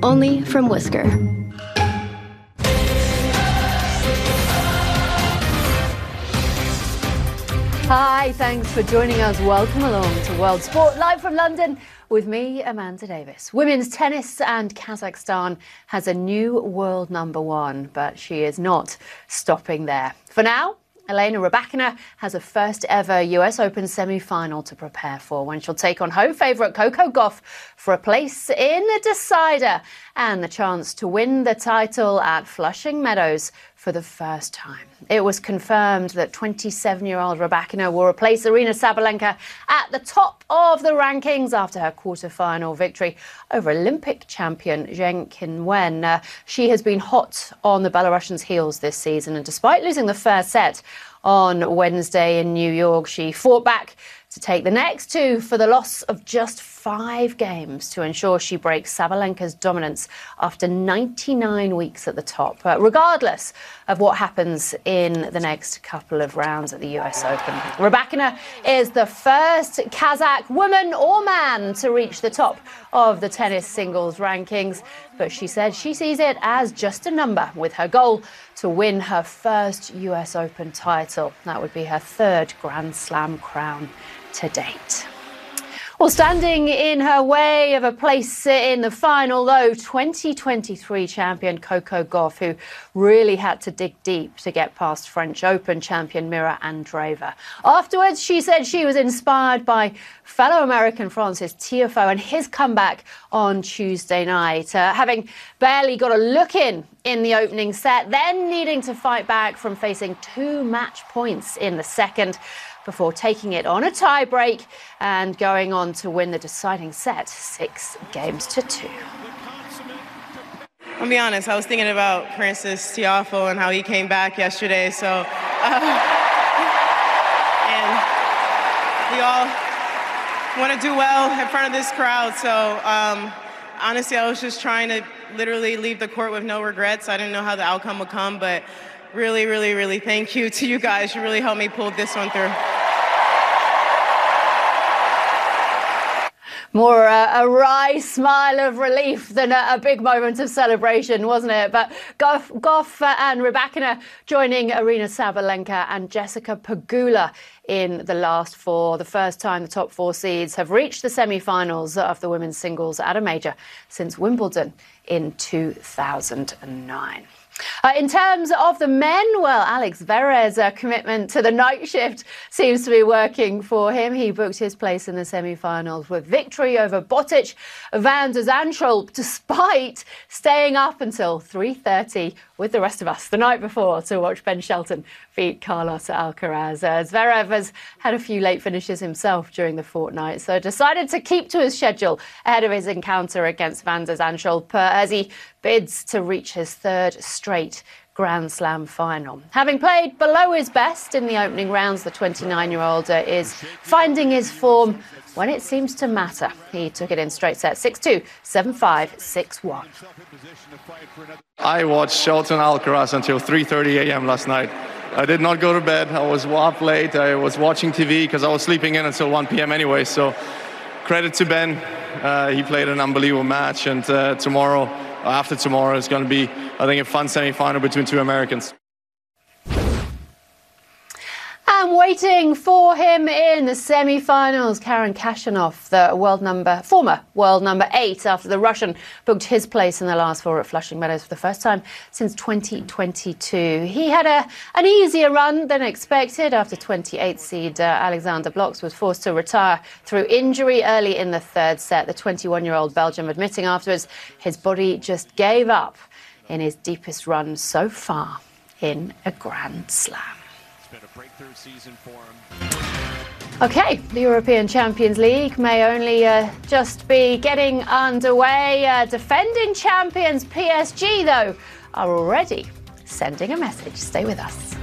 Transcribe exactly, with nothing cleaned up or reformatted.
only from Whisker. Hi, thanks for joining us. Welcome along to World Sport, live from London with me, Amanda Davis. Women's tennis and Kazakhstan has a new world number one, but she is not stopping there. For now, Elena Rybakina has a first ever U S Open semi-final to prepare for when she'll take on home favourite Coco Gauff for a place in the decider and the chance to win the title at Flushing Meadows for the first time. It was confirmed that twenty-seven-year-old Rybakina will replace Aryna Sabalenka at the top of the rankings after her quarter-final victory over Olympic champion Zheng Qinwen. Uh, she has been hot on the Belarusian's heels this season, and despite losing the first set on Wednesday in New York, she fought back to take the next two for the loss of just five games to ensure she breaks Sabalenka's dominance after ninety-nine weeks at the top, uh, regardless of what happens in the next couple of rounds at the U S Open. Rybakina is the first Kazakh woman or man to reach the top of the tennis singles rankings, but she said she sees it as just a number, with her goal to win her first U S Open title. That would be her third Grand Slam crown to date. Well, standing in her way of a place in the final, though, twenty twenty-three champion Coco Gauff, who really had to dig deep to get past French Open champion Mira Andreeva. Afterwards, she said she was inspired by fellow American Frances Tiafoe and his comeback on Tuesday night, uh, having barely got a look in in the opening set, then needing to fight back from facing two match points in the second, before taking it on a tie-break and going on to win the deciding set six games to two. I'll be honest, I was thinking about Frances Tiafoe and how he came back yesterday, so... Uh, and we all want to do well in front of this crowd, so um, honestly, I was just trying to literally leave the court with no regrets. I didn't know how the outcome would come, but really, really, really thank you to you guys. You really helped me pull this one through. More uh, a wry smile of relief than a, a big moment of celebration, wasn't it? But Gauff, Gauff uh, and Rybakina joining Aryna Sabalenka and Jessica Pegula in the last four. The first time the top four seeds have reached the semi-finals of the women's singles at a major since Wimbledon in two thousand nine. Uh, in terms of the men, well, Alex Zverev's uh, commitment to the night shift seems to be working for him. He booked his place in the semi-finals with victory over Botic van de Zandschulp, despite staying up until three thirty with the rest of us the night before to watch Ben Shelton beat Carlos Alcaraz. Uh, Zverev has had a few late finishes himself during the fortnight, so decided to keep to his schedule ahead of his encounter against van de Zandschulp uh, as he bids to reach his third straight Grand Slam final. Having played below his best in the opening rounds, the twenty-nine-year-old uh, is finding his form when it seems to matter. He took it in straight set six two, seven five, six one. I watched Shelton Alcaraz until three thirty a m last night. I did not go to bed. I was up late. I was watching T V because I was sleeping in until one p m anyway. So credit to Ben. Uh, he played an unbelievable match, and uh, tomorrow, after tomorrow, is going to be, I think, a fun semi-final between two Americans. And waiting for him in the semi-finals, Karen Khachanov, the world number, former world number eight, after the Russian booked his place in the last four at Flushing Meadows for the first time since twenty twenty-two. He had a, an easier run than expected after twenty-eight seed uh, Alexander Blocks was forced to retire through injury early in the third set. The twenty-one-year-old Belgium admitting afterwards his body just gave up in his deepest run so far in a Grand Slam. Been a breakthrough season for him. OK, the European Champions League may only uh, just be getting underway. Uh, defending champions P S G, though, are already sending a message. Stay with us.